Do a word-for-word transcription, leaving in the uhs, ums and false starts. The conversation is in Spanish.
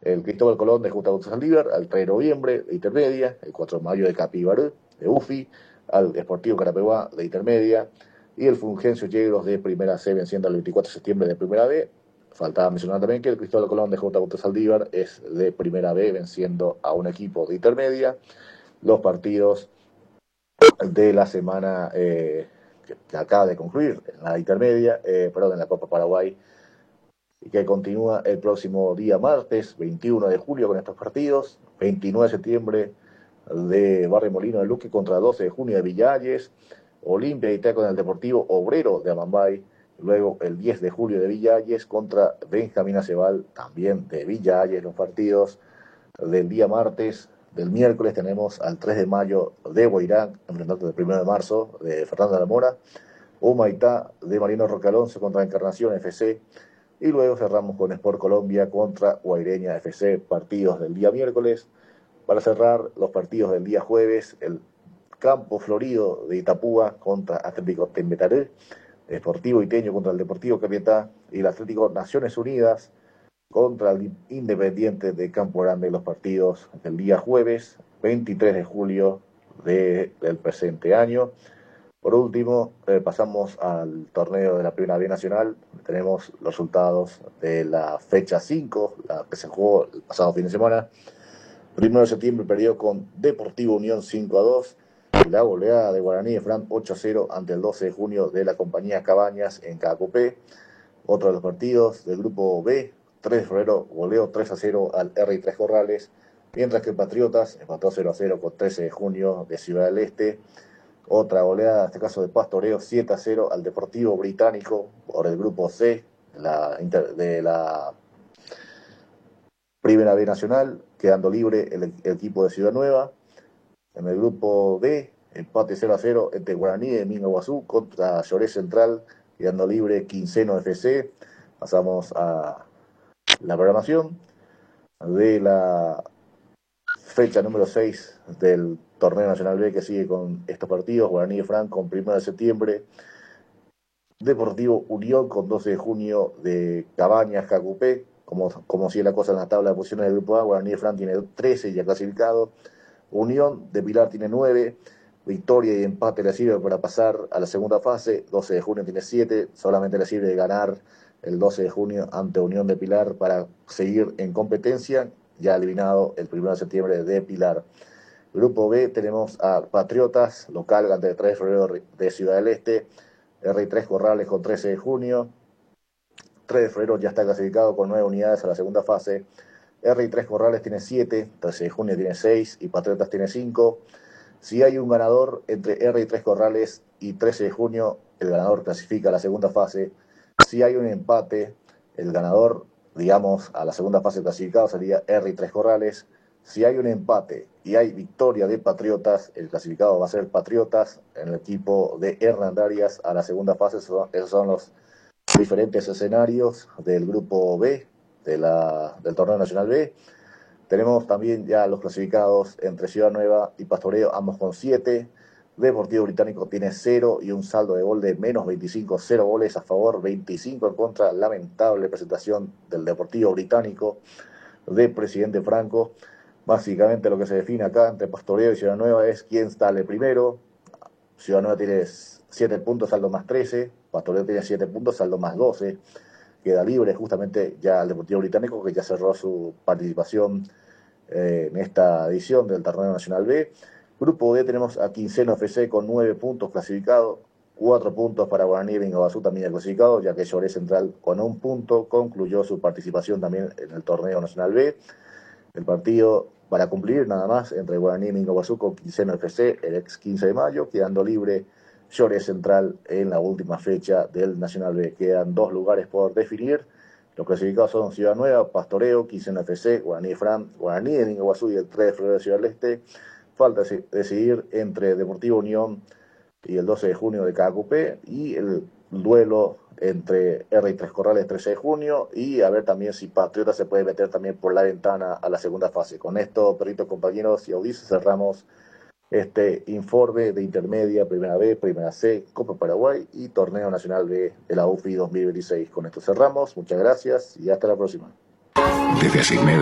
el Cristóbal Colón de Justa Saldívar, al tres de noviembre de Intermedia, el cuatro de mayo de Capibarú, de Ufi, al Deportivo Carapeguá de Intermedia, y el Fulgencio Yegros de Primera C venciendo el veinticuatro de septiembre de Primera B. Faltaba mencionar también que el Cristóbal Colón de J. Saldívar es de Primera B venciendo a un equipo de Intermedia. Los partidos de la semana eh, que, que acaba de concluir en la Intermedia, eh, perdón, en la Copa Paraguay, y que continúa el próximo día martes, veintiuno de julio, con estos partidos. veintinueve de septiembre de Barrio Molino de Luque contra doce de junio de Villa Hayes. Olimpia y Itaco con el Deportivo Obrero de Amambay. Luego el diez de julio de Villa Hayes contra Benjamín Acebal, también de Villa Hayes. Los partidos del día martes. Del miércoles tenemos al tres de mayo de Guairán, enfrentando el primero de marzo de Fernando de la Mora. Humaitá de Marino Roque Alonso contra Encarnación F C. Y luego cerramos con Sport Colombia contra Guaireña F C, partidos del día miércoles. Para cerrar, los partidos del día jueves, el Campo Florido de Itapúa contra Atlético Tembetaré, Deportivo Iteño contra el Deportivo Capiatá y el Atlético Naciones Unidas contra el Independiente de Campo Grande, los partidos del día jueves, veintitrés de julio de, del presente año. Por último, eh, pasamos al torneo de la Primera B Nacional. Tenemos los resultados de la fecha cinco, la que se jugó el pasado fin de semana. Primero de septiembre perdió con Deportivo Unión cinco a dos. La goleada de Guaraní de Fran ocho a cero ante el doce de junio de la compañía Cabañas en Cacopé. Otro de los partidos del grupo B, tres de febrero, goleó tres a cero al R I tres Corrales. Mientras que Patriotas empató cero a cero con trece de junio de Ciudad del Este. Otra goleada, en este caso de Pastoreo, siete a cero al Deportivo Británico por el grupo C de la, de la Primera B Nacional, quedando libre el, el equipo de Ciudad Nueva. En el grupo D, empate cero a cero entre Guaraní de Mingaguazú contra Lloré Central, quedando libre Quinceno F C. Pasamos a la programación de la fecha número seis del Torneo Nacional B, que sigue con estos partidos. Guaraní de Fran con primero de septiembre. Deportivo Unión con doce de junio de Cabañas, Cacupé. Como, como sigue la cosa en la tabla de posiciones del grupo A, Guaraní de Fran tiene trece ya clasificado. Unión de Pilar tiene nueve. Victoria y empate le sirve para pasar a la segunda fase. doce de junio tiene siete. Solamente le sirve de ganar el doce de junio ante Unión de Pilar para seguir en competencia. Ya eliminado el primero de septiembre de Pilar. Grupo B tenemos a Patriotas, local ante el tres de febrero de Ciudad del Este. R I tres Corrales con trece de junio. tres de febrero ya está clasificado con nueve unidades a la segunda fase. R I tres Corrales tiene siete, trece de junio tiene seis y Patriotas tiene cinco. Si hay un ganador entre R I tres Corrales y trece de junio, el ganador clasifica a la segunda fase. Si hay un empate, el ganador, digamos, a la segunda fase clasificado sería R I tres Corrales. Si hay un empate y hay victoria de Patriotas, el clasificado va a ser Patriotas en el equipo de Hernandarias a la segunda fase. Esos son los diferentes escenarios del grupo B de la, del Torneo Nacional B. Tenemos también ya los clasificados entre Ciudad Nueva y Pastoreo, ambos con siete. Deportivo Británico tiene cero y un saldo de gol de menos veinticinco, cero goles a favor, veinticinco en contra. Lamentable presentación del Deportivo Británico de Presidente Franco. Básicamente lo que se define acá entre Pastoreo y Ciudad Nueva es quién sale primero. Ciudad Nueva tiene siete puntos, saldo más trece. Pastoreo tiene siete puntos, saldo más doce. Queda libre justamente ya el Deportivo Británico, que ya cerró su participación eh, en esta edición del Torneo Nacional B. Grupo D tenemos a Quinceno F C con nueve puntos clasificados, cuatro puntos para Guaraní de Mingaguazú también clasificado, ya que Lloré Central con un punto concluyó su participación también en el Torneo Nacional B. El partido para cumplir nada más entre Guaraní y Mingaguazú con Quinceno F C el ex quince de mayo, quedando libre Lloré Central en la última fecha del Nacional B. Quedan dos lugares por definir. Los clasificados son Ciudad Nueva, Pastoreo, Quinceno F C, Guaraní de Fran, Guaraní de Mingaguazú y el tres de febrero de Ciudad del Este. Falta decidir entre Deportivo Unión y el doce de junio de Cacupé y el duelo entre R I tres Corrales trece de junio y a ver también si Patriota se puede meter también por la ventana a la segunda fase. Con esto, perritos, compañeros y audiencias, cerramos este informe de Intermedia, Primera B, Primera C, Copa Paraguay y Torneo Nacional B de la U F I dos mil veintiséis. Con esto cerramos, muchas gracias y hasta la próxima. Desde hace